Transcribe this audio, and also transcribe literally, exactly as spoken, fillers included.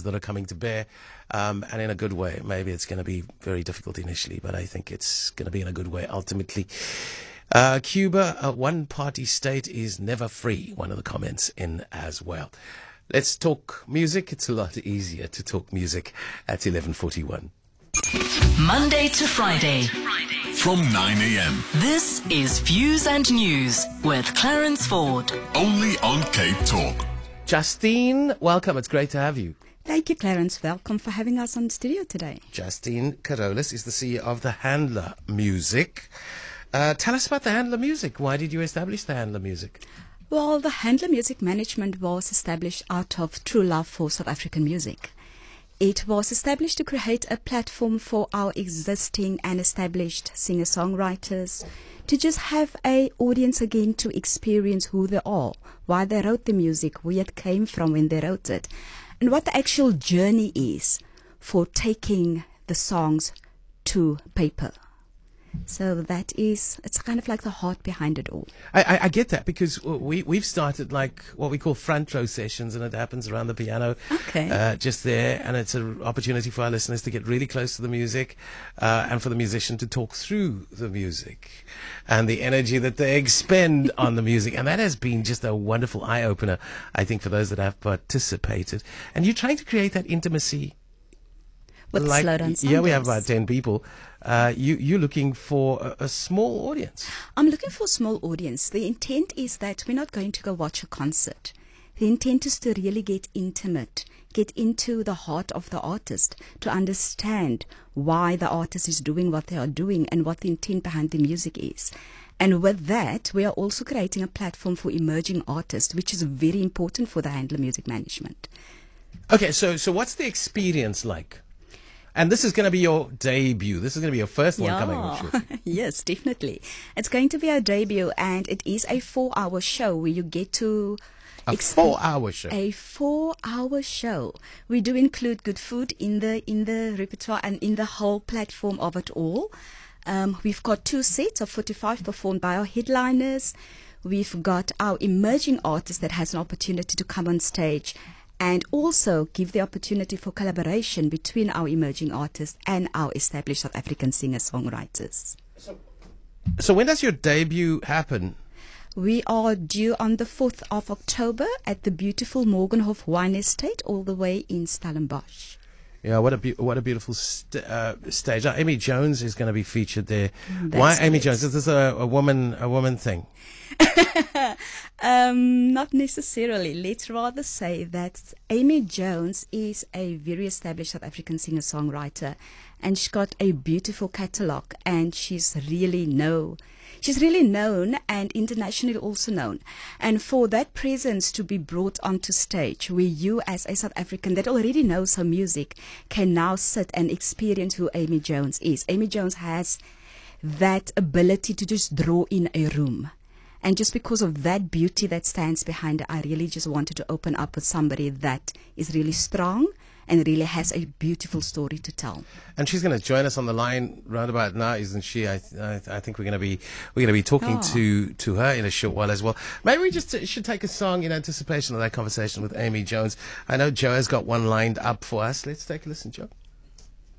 that are coming to bear, um, and in a good way. Maybe it's going to be very difficult initially, but I think it's going to be in a good way ultimately. Uh, Cuba, a one-party state, is never free. One of the comments in as well. Let's talk music. It's a lot easier to talk music at eleven forty-one. Monday to Friday. From nine a.m. This is Views and News with Clarence Ford. Only on Cape Talk. Justine, welcome. It's great to have you. Thank you, Clarence. Welcome for having us on the studio today. Justine Carolus is the C E O of The Handler Music. Uh, tell us about The Handler Music. Why did you establish The Handler Music? Well, The Handler Music Management was established out of true love for South African music. It was established to create a platform for our existing and established singer-songwriters to just have an audience again to experience who they are, why they wrote the music, where it came from when they wrote it, and what the actual journey is for taking the songs to paper. So that is, it's kind of like the heart behind it all. I, I, I get that because we, we've started like what we call front row sessions, and it happens around the piano, Okay. uh, just there. And it's an opportunity for our listeners to get really close to the music, uh, and for the musician to talk through the music and the energy that they expend on the music. And that has been just a wonderful eye-opener, I think, for those that have participated. And you're trying to create that intimacy. With Like, Slow Down yeah, we have Sundays. about ten people. Uh, you, you're looking for a, a small audience. I'm looking for a small audience. The intent is that we're not going to go watch a concert. The intent is to really get intimate, get into the heart of the artist, to understand why the artist is doing what they are doing and what the intent behind the music is. And with that, we are also creating a platform for emerging artists, which is very important for the Handler Music Management. Okay, so so what's the experience like? And this is going to be your debut. This is going to be your first one coming. I'm sure. Yes, definitely. It's going to be our debut, and it is a four-hour show where you get to... A exp- four-hour show. A four-hour show. We do include good food in the in the repertoire and in the whole platform of it all. Um, we've got two sets of forty-five performed by our headliners. We've got our emerging artist that has an opportunity to come on stage and also give the opportunity for collaboration between our emerging artists and our established South African singer-songwriters. So when does your debut happen? We are due on the fourth of October at the beautiful Morgenhof Wine Estate, all the way in Stellenbosch. Yeah, what a be- what a beautiful st- uh, stage. Now, Amy Jones is going to be featured there. That's Why Amy correct. Jones? Is this a, a woman a woman thing? Um, not necessarily. Let's rather say that Amy Jones is a very established South African singer-songwriter, and she's got a beautiful catalogue, and she's really know, she's really known and internationally also known. And for that presence to be brought onto stage, where you as a South African that already knows her music can now sit and experience who Amy Jones is. Amy Jones has that ability to just draw in a room. And just because of that beauty that stands behind it, I really just wanted to open up with somebody that is really strong and really has a beautiful story to tell. And she's going to join us on the line round about now, isn't she? I I, I think we're going to be we're going to be talking Oh. to to her in a short while as well. Maybe we just uh, should take a song in anticipation of that conversation with Amy Jones. I know Joe has got one lined up for us. Let's take a listen, Joe.